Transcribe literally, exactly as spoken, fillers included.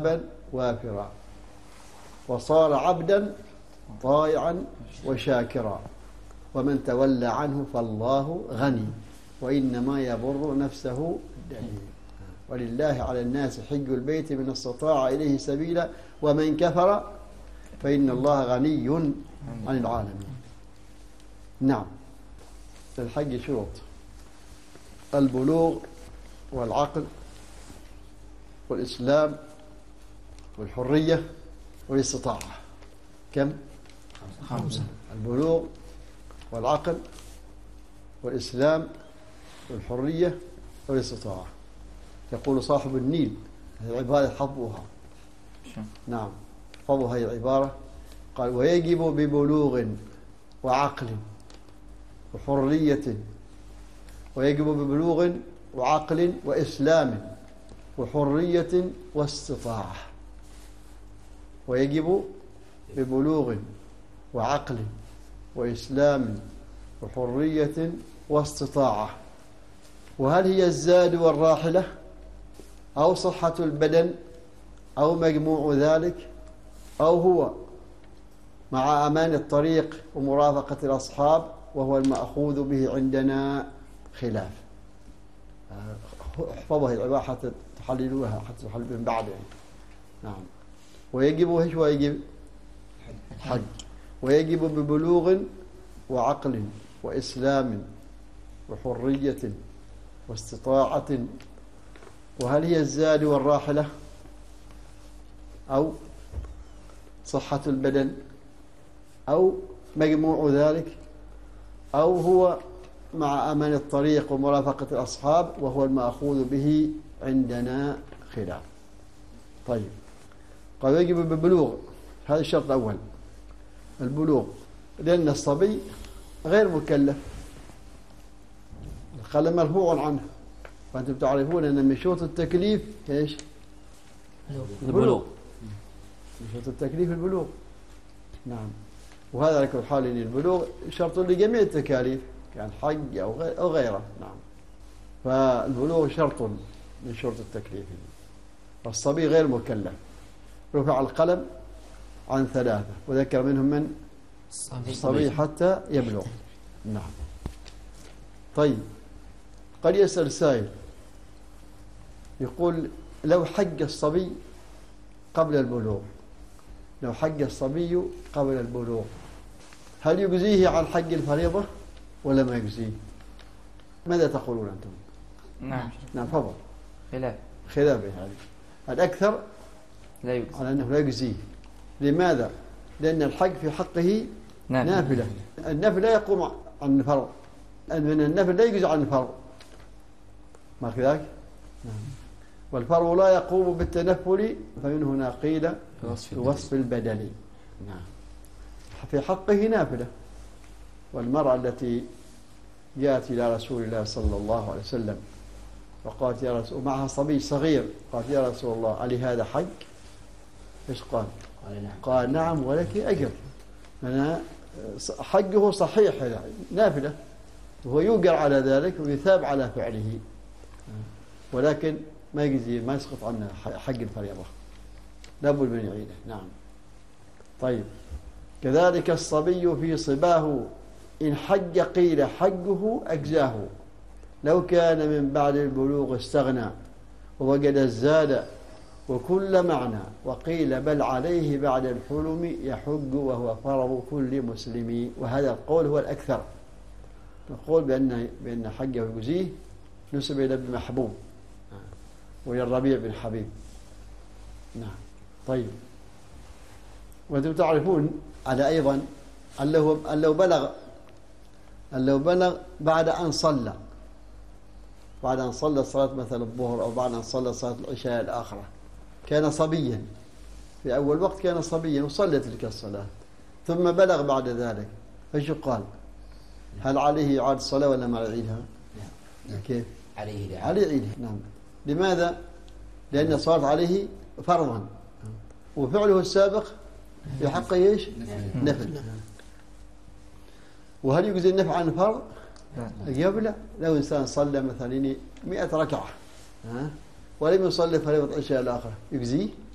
ثوابا وافرا، وصار عبدا طائعا وشاكرا، ومن تولى عنه فالله غني وإنما يبر نفسه دليل. ولله على الناس حج البيت من استطاع إليه سبيلا ومن كفر فإن الله غني عن العالمين. نعم، للحج شروط: البلوغ والعقل والإسلام والحرية والاستطاعة. كم؟ خمسة. البلوغ والعقل والإسلام والحرية والاستطاعة. يقول صاحب النيل، هذه عبارة حفظها. نعم، حفظوا هذه العبارة. قال: ويجب ببلوغ وعقل وحرية، ويجب ببلوغ وعقل وإسلام وحرية واستطاعة. ويجب ببلوغ وعقل وإسلام وحرية واستطاعة. وهل هي الزاد والراحلة أو صحة البدن أو مجموع ذلك، أو هو مع أمان الطريق ومرافقة الأصحاب، وهو المأخوذ به عندنا خلاف. احفظوا العبارة حتى تحللوها، حتى تحللوا من بعد. نعم. ويجب ايش ويجب؟ حج. ويجب ببلوغ وعقل وإسلام وحرية واستطاعة. وهل هي الزاد والراحلة أو صحة البدن أو مجموع ذلك، أو هو مع أمان الطريق ومرافقة الأصحاب، وهو المأخوذ به عندنا خلاف. طيب، قال يجب ببلوغ، هذا الشرط الأول البلوغ، لأن الصبي غير مكلف، القلم مرفوع عنه، وأنتم تعرفون أن من شروط التكليف إيش؟ البلوغ. من شروط التكليف البلوغ. نعم. وهذا على كل حال أن البلوغ شرط لجميع التكاليف، كان حج أو أو غيره. نعم. فالبلوغ شرط من شروط التكليف. والصبي غير مكلف. رفع القلم عن ثلاثة، وذكر منهم من؟ الصبي حتى يبلغ. نعم. طيب، قد يسأل سائل يقول: لو حج الصبي قبل البلوغ، لو حج الصبي قبل البلوغ، هل يجزيه عن حج الفريضة ولا ما يجزيه؟ ماذا تقولون أنتم؟ نعم نعم، فضل. خلاف خلاف هذه. الأكثر لا يجزي، على أنه لا يجزيه. لماذا؟ لأن الحج في حقه نافلة. النفل لا يقوم عن الفرض، أن النفل لا يجزي عن الفرض، ما كذلك؟ نعم. والفرض لا يقوم بالتنفل، فمن هنا قيل بوصف البدل. نعم. في حقه نافلة. والمرأة التي جاءت إلى رسول الله صلى الله عليه وسلم وقالت: يا رسول، معها صبي صغير، قالت: يا رسول الله، ألي هذا حج؟ إيش قال؟ قال: نعم ولك أجر. أنا حجه صحيح نافلة، وهو يوجر على ذلك ويثاب على فعله، ولكن ما يجزي، ما يسقط عنه حج الفريضة، لابد من يعيده. نعم. طيب، كذلك الصبي في صباه إن حج قيل حجه أجزاه، لو كان من بعد البلوغ استغنى ووجد الزاد وكل معنى، وقيل بل عليه بعد الحلم يحج وهو فرض كل مسلم. وهذا القول هو الأكثر. نقول بأن بأن حجه يجزيه، نسب إلى ابن محبوب وإلى الربيع بن حبيب. نعم. طيب، وأنتم تعرفون على أيضا أن لو أن لو بلغ أن لو بلغ بعد أن صلى بعد أن صلى صلاة مثلا الظهر، أو بعد أن صلى صلاة العشاء الآخرة، كان صبيا في أول وقت، كان صبيا وصلى تلك الصلاة، ثم بلغ بعد ذلك، فشو قال؟ هل عليه إعادة الصلاة ولا ما يعيدها؟ نعم. كيف؟ عليه عليه يعيدها. نعم. لماذا؟ لأن صارت عليه فرضا، وفعله السابق في حقه ايش؟ نفل. وهل يجزي النفع عن الفرض؟ الجواب لا. لو إنسان صلى مثلا مئة ركعة ها ولم يصلي فريضة العشاء الآخرة، يجزيه؟